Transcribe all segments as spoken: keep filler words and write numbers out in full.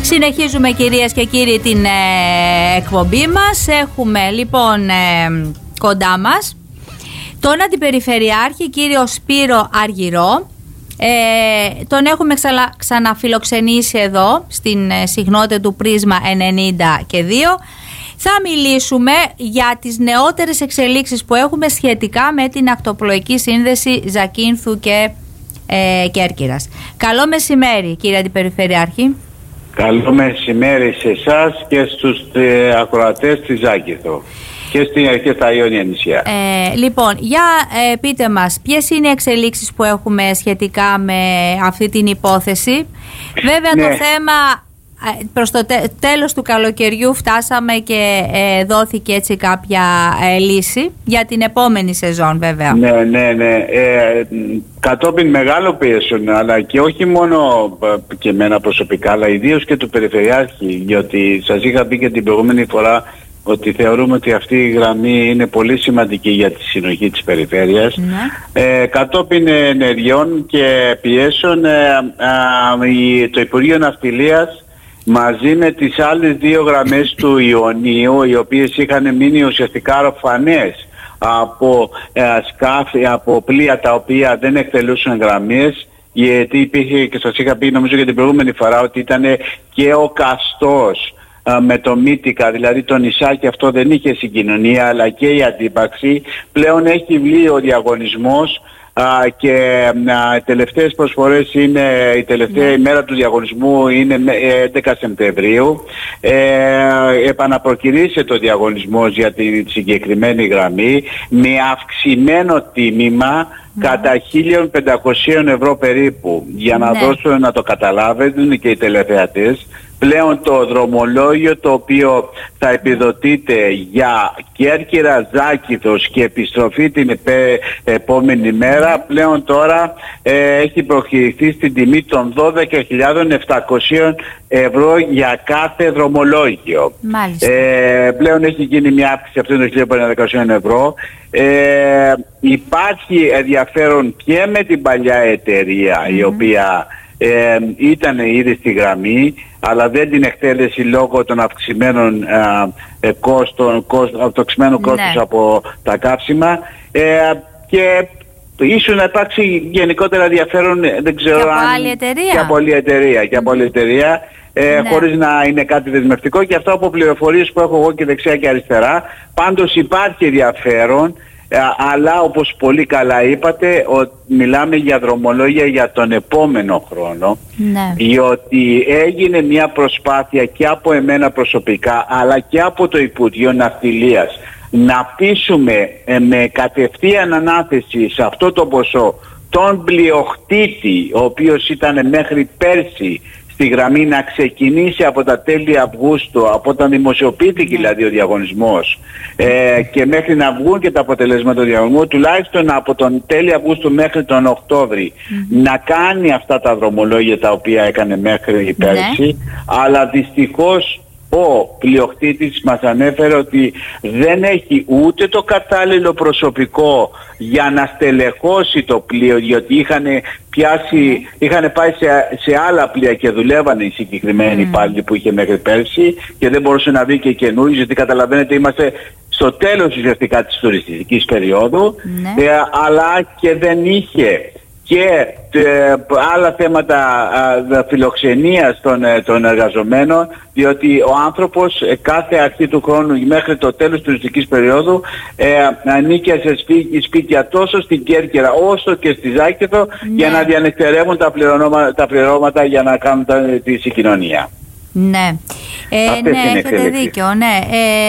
Συνεχίζουμε, κυρίες και κύριοι, την ε, εκπομπή μας. Έχουμε λοιπόν ε, κοντά μας τον Αντιπεριφερειάρχη κύριο Σπύρο Αργυρό. Ε, τον έχουμε ξαλα, ξαναφιλοξενήσει εδώ στην ε, συχνότητα του Πρίσμα ενενήντα και δύο. Θα μιλήσουμε για τις νεότερες εξελίξεις που έχουμε σχετικά με την ακτοπλοϊκή σύνδεση Ζακίνθου και ε, Κέρκυρας. Καλό μεσημέρι, κύριε Αντιπεριφερειάρχη. Καλό μεσημέρι σε εσάς και στους ε, ακροατές της Ζάκυνθου και, στη, και στα Ιόνια νησιά. Ε, λοιπόν, για ε, πείτε μας, ποιες είναι οι εξελίξεις που έχουμε σχετικά με αυτή την υπόθεση. Βέβαια, ναι, το θέμα προς το τε, τέλος του καλοκαιριού φτάσαμε και ε, δόθηκε έτσι κάποια ε, λύση για την επόμενη σεζόν, βέβαια. Ναι, ναι, ναι. Ε, κατόπιν μεγάλο πιέσεων, αλλά και όχι μόνο και εμένα προσωπικά, αλλά ιδίως και του Περιφερειάρχη, διότι σας είχα πει και την προηγούμενη φορά ότι θεωρούμε ότι αυτή η γραμμή είναι πολύ σημαντική για τη συνοχή της περιφέρειας. Ναι. Ε, κατόπιν ενεργειών και πιέσεων, ε, ε, το Υπουργείο Ναυτιλίας μαζί με τις άλλες δύο γραμμές του Ιωνίου, οι οποίες είχαν μείνει ουσιαστικά ροφανές από ε, σκάφη, από πλοία τα οποία δεν εκτελούσαν γραμμές, γιατί υπήρχε, και σας είχα πει νομίζω για την προηγούμενη φορά, ότι ήταν και ο Καστός ε, με το Μύτικα, δηλαδή το νησάκι αυτό δεν είχε συγκοινωνία, αλλά και η αντίπαξη. Πλέον έχει βγει ο διαγωνισμός Uh, και uh, οι τελευταίες προσφορές είναι, η τελευταία yeah. ημέρα του διαγωνισμού είναι έντεκα Σεπτεμβρίου. Ε, επαναπροκυρήσε το διαγωνισμός για τη συγκεκριμένη γραμμή με αυξημένο τίμημα mm. κατά χίλια πεντακόσια ευρώ περίπου. Για να yeah. δώσω να το καταλάβουν και οι τηλεθεατές, πλέον το δρομολόγιο το οποίο θα επιδοτείται για Κέρκυρα, Ζάκυνθος και επιστροφή την επέ, επόμενη μέρα, πλέον τώρα ε, έχει προκηρυχθεί στην τιμή των δώδεκα χιλιάδες επτακόσια ευρώ για κάθε δρομολόγιο. Ε, πλέον έχει γίνει μια αύξηση αυτών των χίλια πεντακόσια ευρώ. Ε, υπάρχει ενδιαφέρον και με την παλιά εταιρεία mm-hmm. η οποία Ε, ήταν ήδη στη γραμμή, αλλά δεν την εκτέλεση λόγω των αυξημένων ε, κόστων, κόστος, αυξημένου κόστους ναι. από τα καύσιμα ε, και ίσως να υπάρξει γενικότερα ενδιαφέρον, δεν ξέρω και αν... από άλλη εταιρεία. Και από άλλη εταιρεία. Και από άλλη εταιρεία ε, ναι. χωρίς να είναι κάτι δεσμευτικό, και αυτό από πληροφορίες που έχω εγώ και δεξιά και αριστερά. Πάντως υπάρχει ενδιαφέρον. Ε, αλλά όπως πολύ καλά είπατε, ο, μιλάμε για δρομολόγια για τον επόμενο χρόνο, ναι. διότι έγινε μια προσπάθεια και από εμένα προσωπικά αλλά και από το Υπουργείο Ναυτιλίας να πείσουμε ε, με κατευθείαν ανάθεση σε αυτό το ποσό τον πλειοκτήτη, ο οποίος ήταν μέχρι πέρσι στη γραμμή, να ξεκινήσει από τα τέλη Αυγούστου, από όταν δημοσιοποιήθηκε δηλαδή ο διαγωνισμός ε, και μέχρι να βγουν και τα αποτελέσματα του διαγωνισμού, τουλάχιστον από τον τέλη Αυγούστου μέχρι τον Οκτώβρη mm-hmm. να κάνει αυτά τα δρομολόγια τα οποία έκανε μέχρι πέρσι, mm-hmm. αλλά δυστυχώς ο πλειοκτήτης μας ανέφερε ότι δεν έχει ούτε το κατάλληλο προσωπικό για να στελεχώσει το πλοίο, διότι είχαν πιάσει, είχαν πάει σε, σε άλλα πλοία και δουλεύανε οι συγκεκριμένοι mm. υπάλληλοι που είχε μέχρι πέρσι και δεν μπορούσε να βρει και καινούριους, γιατί καταλαβαίνετε είμαστε στο τέλος ουσιαστικά της τουριστικής περίοδου, mm. ε, αλλά και δεν είχε και ε, άλλα θέματα ε, φιλοξενίας των, ε, των εργαζομένων, διότι ο άνθρωπος ε, κάθε αρχή του χρόνου μέχρι το τέλος της τουριστικής περίοδου ε, ανήκε σε σπί, σπίτια τόσο στην Κέρκυρα όσο και στη Ζάκυνθο ναι. για να διανεκτερεύουν τα πληρώματα, τα πληρώματα για να κάνουν τα, τη συγκοινωνία. Ναι, ε, ναι, έχετε δίκιο, ναι.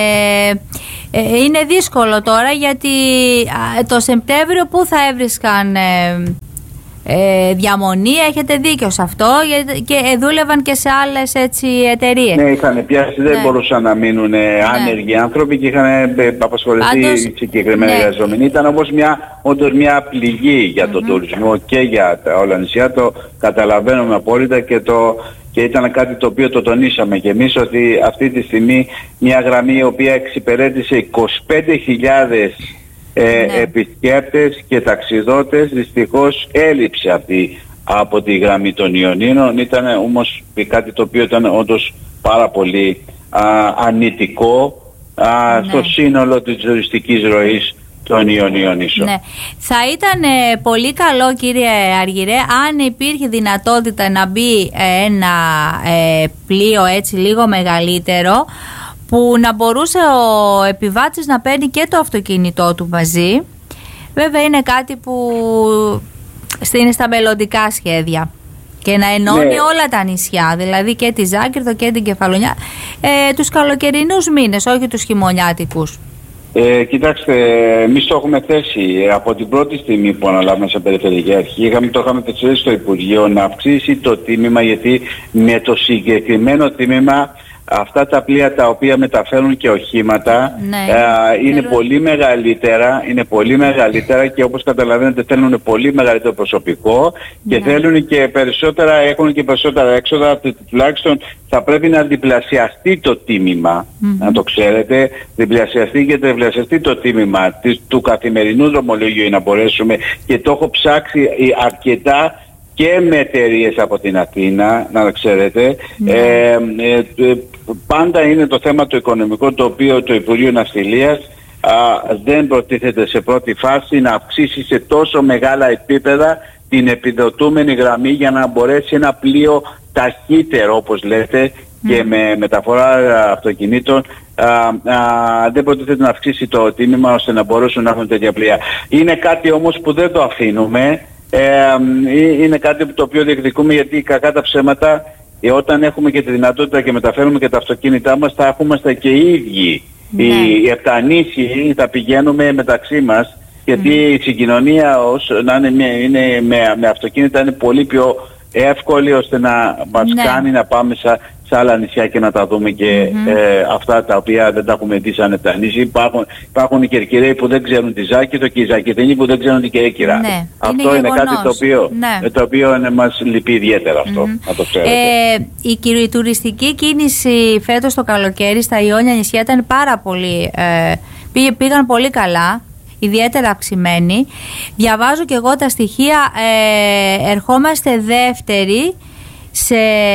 Ε, ε, είναι δύσκολο τώρα, γιατί α, το Σεπτέμβριο που θα έβρισκαν ε, ε, διαμονή, έχετε δίκιο σε αυτό, και ε, δούλευαν και σε άλλες έτσι εταιρείες. Ναι, είχαν πιάσει, δεν ναι. μπορούσαν να μείνουν ε, ναι. άνεργοι άνθρωποι και είχαν ε, απασχοληθεί οι συγκεκριμένοι ναι. εργαζόμενοι. Ήταν όμως μια, όντως μια πληγή για τον mm-hmm. τουρισμό και για τα όλα νησιά, το καταλαβαίνουμε απόλυτα και το... Και ήταν κάτι το οποίο το τονίσαμε και εμείς, ότι αυτή τη στιγμή μια γραμμή η οποία εξυπηρέτησε είκοσι πέντε χιλιάδες ε, ναι. επισκέπτες και ταξιδότες, δυστυχώς έλειψε αυτή από τη γραμμή των Ιωνίνων. Ήταν όμως κάτι το οποίο ήταν όντως πάρα πολύ α, ανητικό α, ναι. στο σύνολο της τουριστικής ροής των Ιωνίων ίσων. Ναι. Θα ήταν ε, πολύ καλό, κύριε Αργυρέ, αν υπήρχε δυνατότητα να μπει ε, ένα ε, πλοίο έτσι λίγο μεγαλύτερο, που να μπορούσε ο επιβάτης να παίρνει και το αυτοκίνητό του μαζί. Βέβαια είναι κάτι που είναι στα μελλοντικά σχέδια, και να ενώνει ναι. όλα τα νησιά, δηλαδή και τη Ζάκυνθο και την Κεφαλονιά, ε, τους καλοκαιρινούς μήνες, όχι τους χειμωνιάτικους. Ε, κοιτάξτε, εμείς το έχουμε θέσει από την πρώτη στιγμή που αναλάβουμε σαν Περιφερειακή Αρχή. Είχαμε, το είχαμε θέσει στο Υπουργείο να αυξήσει το τίμημα, γιατί με το συγκεκριμένο τίμημα αυτά τα πλοία τα οποία μεταφέρουν και οχήματα ναι, ε, είναι θέλω... πολύ μεγαλύτερα, είναι πολύ μεγαλύτερα και όπως καταλαβαίνετε θέλουν πολύ μεγαλύτερο προσωπικό και ναι. θέλουν και περισσότερα, έχουν και περισσότερα έξοδα, τουλάχιστον θα πρέπει να διπλασιαστεί το τίμημα, mm-hmm. να το ξέρετε, διπλασιαστεί και τριπλασιαστεί το τίμημα της, του καθημερινού δρομολογίου, για να μπορέσουμε, και το έχω ψάξει αρκετά και με εταιρείες από την Αθήνα, να ξέρετε. Ναι. Ε, ε, ε, πάντα είναι το θέμα το οικονομικό, το οποίο το Υπουργείο Ναυτιλίας α, δεν προτίθεται σε πρώτη φάση να αυξήσει σε τόσο μεγάλα επίπεδα την επιδοτούμενη γραμμή για να μπορέσει ένα πλοίο ταχύτερο, όπως λέτε, mm. και με μεταφορά αυτοκινήτων α, α, δεν προτίθεται να αυξήσει το τίμημα ώστε να μπορέσουν να έχουν τέτοια πλοία. Είναι κάτι όμως που δεν το αφήνουμε. Ε, είναι κάτι το οποίο διεκδικούμε, γιατί κακά τα ψέματα, ε, όταν έχουμε και τη δυνατότητα και μεταφέρουμε και τα αυτοκίνητά μας, θα έχουμε και οι ίδιοι. Ναι. Οι, οι επτανήσιοι θα πηγαίνουμε μεταξύ μας, γιατί mm. η συγκοινωνία ως, να είναι, με, είναι με, με αυτοκίνητα είναι πολύ πιο εύκολη, ώστε να μας ναι. κάνει να πάμε σε, σε άλλα νησιά και να τα δούμε και mm-hmm. ε, αυτά τα οποία δεν τα έχουμε δει σαν επτανήσιοι. Υπάρχουν, υπάρχουν οι Κερκυραίοι που δεν ξέρουν τη Ζάκυνθο και οι Ζακυνθινοί που δεν ξέρουν την Κέρκυρα. Ναι. Αυτό είναι, είναι κάτι το οποίο, ναι. το οποίο είναι, μας λυπεί ιδιαίτερα αυτό, mm-hmm. να το ξέρετε. Ε, η, η τουριστική κίνηση φέτος το καλοκαίρι στα Ιόνια νησιά ήταν πάρα πολύ, ε, πήγε, πήγαν πολύ καλά, ιδιαίτερα αυξημένοι. Διαβάζω και εγώ τα στοιχεία, ε, ερχόμαστε δεύτεροι σε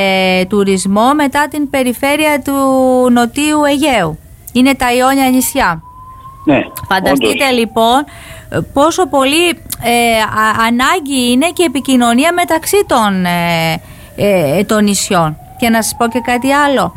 τουρισμό μετά την περιφέρεια του Νοτίου Αιγαίου. Είναι τα Ιόνια νησιά. Ναι, φανταστείτε όντως. Λοιπόν πόσο πολύ ε, α, ανάγκη είναι και επικοινωνία μεταξύ των, ε, ε, των νησιών. Και να σας πω και κάτι άλλο.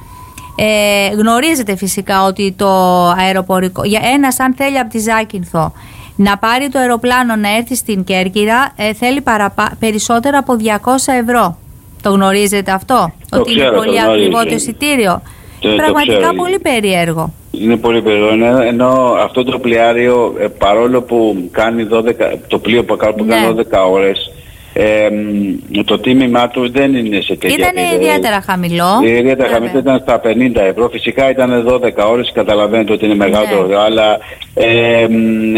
Ε, γνωρίζετε φυσικά ότι το αεροπορικό, για ένας αν θέλει από τη Ζάκυνθο να πάρει το αεροπλάνο να έρθει στην Κέρκυρα, ε, θέλει παραπα... περισσότερα από διακόσια ευρώ. Το γνωρίζετε αυτό? Το ότι ξέρω, είναι πολύ ακριβό το εισιτήριο. Το, Πραγματικά το πολύ περίεργο. Είναι πολύ περίεργο, ενώ αυτό το πλοιάριο, ε, παρόλο που κάνει δώδεκα, το πλοίο που κάνει ναι. δώδεκα ώρες, Ε, το τίμημά του δεν είναι σε τέτοια Ήταν επίπεδα. ιδιαίτερα χαμηλό. Ιδιαίτερα χαμηλό, ήταν στα πενήντα ευρώ. Φυσικά ήταν δώδεκα ώρες, καταλαβαίνετε ότι είναι μεγάλο, ναι. αλλά ε,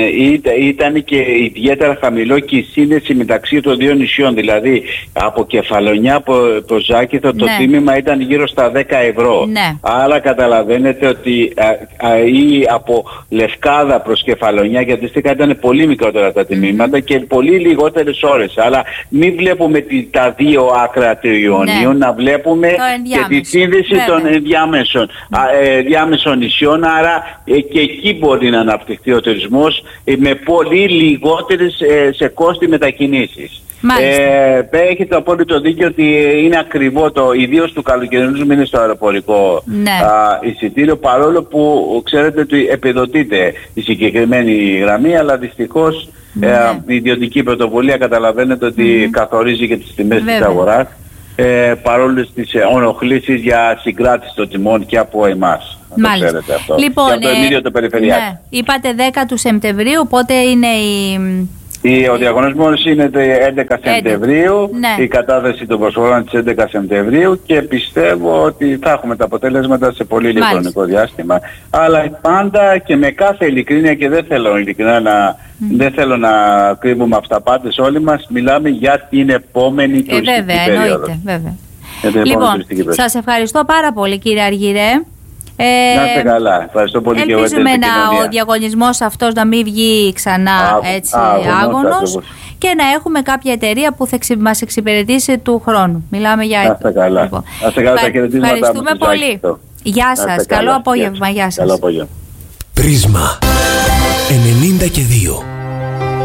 ήταν και ιδιαίτερα χαμηλό και η σύνδεση μεταξύ των δύο νησιών. Δηλαδή από Κεφαλονιά προς Ζάκυνθο το ναι. τίμημα ήταν γύρω στα δέκα ευρώ. Ναι. Άρα καταλαβαίνετε ότι α, α, ή από Λευκάδα προς Κεφαλονιά, γιατί αντίστοιχα ήταν πολύ μικρότερα τα τιμήματα mm. και πολύ λιγότερες ώρες. Αλλά μην βλέπουμε τη, τα δύο άκρα του Ιωνίου, ναι. να βλέπουμε και τη σύνδεση βέβαια. των ενδιάμεσων, α, ε, διάμεσων νησιών, άρα ε, και εκεί μπορεί να αναπτυχθεί ο τουρισμός ε, με πολύ λιγότερες ε, σε κόστη μετακινήσεις. Ε, έχετε απόλυτο δίκιο ότι είναι ακριβό το, ιδίως του καλοκαιρινού μήνες στο αεροπορικό ναι. α, εισιτήριο, παρόλο που ξέρετε ότι επιδοτείται η συγκεκριμένη γραμμή, αλλά δυστυχώς ναι. ε, η ιδιωτική πρωτοβουλία καταλαβαίνετε ότι mm. καθορίζει και τις τιμές Βέβαια. της αγοράς, ε, παρόλες τις ενοχλήσεις για συγκράτηση των τιμών και από εμάς. Μάλιστα. Αυτό. Λοιπόν, και από το ε, ίδιο το Περιφερειάρχη. Ναι. Είπατε δέκα του Σεπτεμβρίου, πότε είναι η... Ο διαγωνισμός είναι έντεκα Σεπτεμβρίου, ναι. η κατάθεση των προσφορών της έντεκα Σεπτεμβρίου και πιστεύω ότι θα έχουμε τα αποτέλεσματα σε πολύ λίγο χρονικό διάστημα. Αλλά πάντα και με κάθε ειλικρίνεια, και δεν θέλω ειλικρινά να, mm. δεν θέλω να κρύβουμε αυταπάτες όλοι μας, μιλάμε για την επόμενη ε, τουριστική βέβαια, περίοδο. Εννοείται, βέβαια. Λοιπόν, σας ευχαριστώ πάρα πολύ κύριε Αργυρέ. Ε, να είστε καλά. Ευχαριστώ πολύ και εγώ. Ελπίζουμε να ο διαγωνισμός αυτός να μην βγει ξανά α, έτσι, άγωνος και να έχουμε κάποια εταιρεία που θα μας εξυπηρετήσει του χρόνου. Μιλάμε για... Να είστε καλά. Λοιπόν. Να είστε καλά. Ευχαριστούμε πολύ. Γεια σας. Καλό απόγευμα. Γεια σας. Καλό απόγευμα. Πρίσμα ενενήντα και δύο.